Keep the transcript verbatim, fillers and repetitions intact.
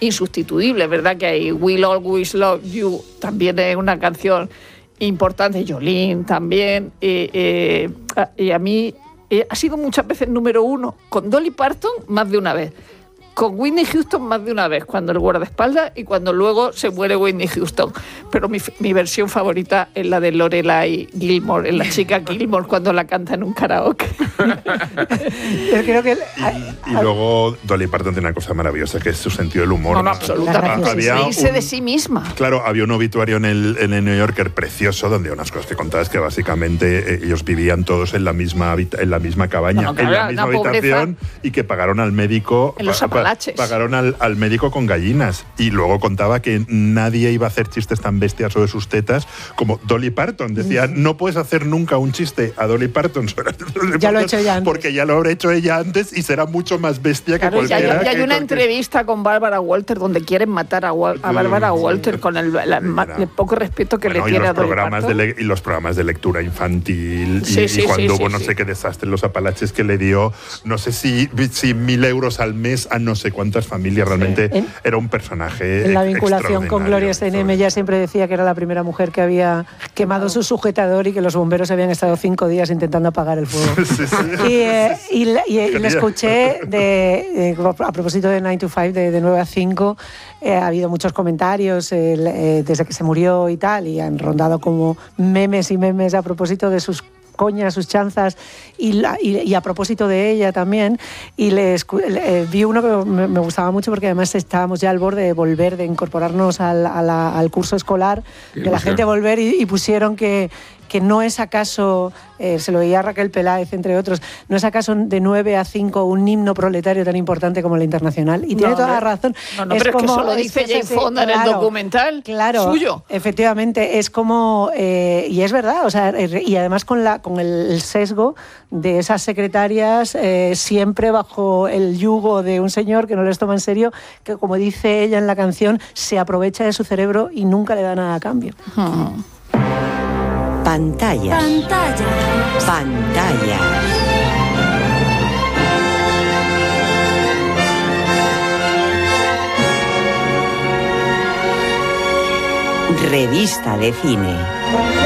insustituibles, ¿verdad? Que hay Will Always Love You, también es una canción importante, Jolene también, eh, eh, y a mí eh, ha sido muchas veces número uno, con Dolly Parton más de una vez, con Whitney Houston más de una vez, cuando el guardaespaldas y cuando luego se muere Whitney Houston. Pero mi, mi versión favorita es la de Lorelai Gilmore, es la chica Gilmore cuando la canta en un karaoke. Yo creo que... Y, y luego Dolly Parton tiene una cosa maravillosa, que es su sentido del humor. No, no, absolutamente. Había Reírse un, de sí misma. Claro, había un obituario en el, en el New Yorker precioso, donde unas cosas que contabas que básicamente eh, ellos vivían todos en la misma, en la misma cabaña, no, no, claro, en la misma habitación, y que pagaron al médico... En los pa, Pagaron al, al médico con gallinas, y luego contaba que nadie iba a hacer chistes tan bestias sobre sus tetas como Dolly Parton. Decía, no puedes hacer nunca un chiste a Dolly Parton sobre Dolly ya Parton, lo he hecho ella antes. Porque ya lo habrá hecho ella antes y será mucho más bestia claro, que cualquiera. Ya, ya hay una entrevista con Bárbara Walter donde quieren matar a, a Bárbara sí, Walter sí. con el, la, el poco respeto que bueno, le tiene a Dolly Parton. De y los programas de lectura infantil sí, y, sí, y cuando sí, hubo sí, no sí. sé qué desastre en los Apalaches que le dio, no sé si, si mil euros al mes a no sé cuántas familias. Realmente sí. era un personaje en la vinculación con Gloria Steinem, ella siempre decía que era la primera mujer que había quemado su sujetador y que los bomberos habían estado cinco días intentando apagar el fuego. Sí, sí. Y, eh, y, y, y le escuché de, de, a propósito de nine to five, de, de nueve a cinco, eh, ha habido muchos comentarios eh, eh, desde que se murió y tal, y han rondado como memes y memes a propósito de sus coñas, sus chanzas, y, la, y, y a propósito de ella también, y les, le, vi uno que me, me gustaba mucho porque además estábamos ya al borde de volver, de incorporarnos al, a la, al curso escolar, de la gente volver, y, y pusieron que que no es acaso, eh, se lo oía a Raquel Peláez, entre otros, no es acaso de nueve a cinco un himno proletario tan importante como el Internacional. Y tiene no, toda no, la razón. No, no, es pero como, es que eso lo dice Jane Fonda en el documental claro, suyo. Efectivamente, es como, eh, y es verdad, o sea, y además con, la, con el sesgo de esas secretarias eh, siempre bajo el yugo de un señor que no les toma en serio, que como dice ella en la canción, se aprovecha de su cerebro y nunca le da nada a cambio. Hmm. Pantallas. Pantallas. Pantallas. Revista de cine.